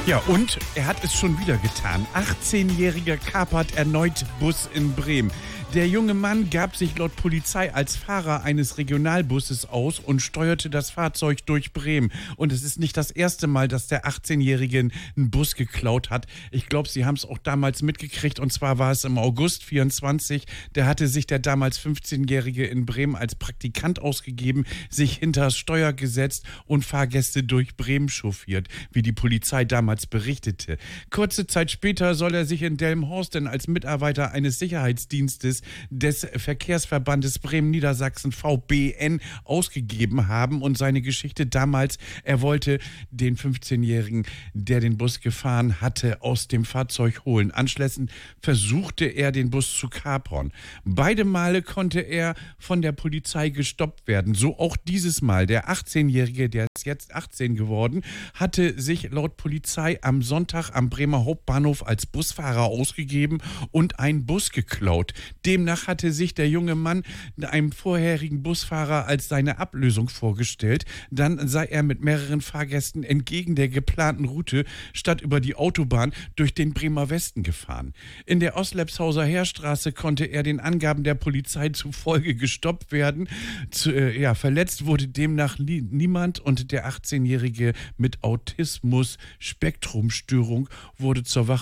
Ja, und er hat es schon wieder getan. 18-Jähriger kapert erneut Bus in Bremen. Der junge Mann gab sich laut Polizei als Fahrer eines Regionalbusses aus und steuerte das Fahrzeug durch Bremen. Und es ist nicht das erste Mal, dass der 18-Jährige einen Bus geklaut hat. Ich glaube, Sie haben es auch damals mitgekriegt. Und zwar war es im August 24. Da hatte sich der damals 15-Jährige in Bremen als Praktikant ausgegeben, sich hinter das Steuer gesetzt und Fahrgäste durch Bremen chauffiert, wie die Polizei damals berichtete. Kurze Zeit später soll er sich in Delmenhorst als Mitarbeiter eines Sicherheitsdienstes des Verkehrsverbandes Bremen-Niedersachsen VBN ausgegeben haben und seine Geschichte damals, er wollte den 15-Jährigen, der den Bus gefahren hatte, aus dem Fahrzeug holen. Anschließend versuchte er, den Bus zu kapern. Beide Male konnte er von der Polizei gestoppt werden. So auch dieses Mal. Der 18-Jährige, der ist jetzt 18 geworden, hatte sich laut Polizei am Sonntag am Bremer Hauptbahnhof als Busfahrer ausgegeben und einen Bus geklaut. Demnach hatte sich der junge Mann einem vorherigen Busfahrer als seine Ablösung vorgestellt. Dann sei er mit mehreren Fahrgästen entgegen der geplanten Route statt über die Autobahn durch den Bremer Westen gefahren. In der Oslepshauser Heerstraße konnte er den Angaben der Polizei zufolge gestoppt werden. Verletzt wurde demnach niemand und der 18-Jährige mit Autismus-Spektrumstörung wurde zur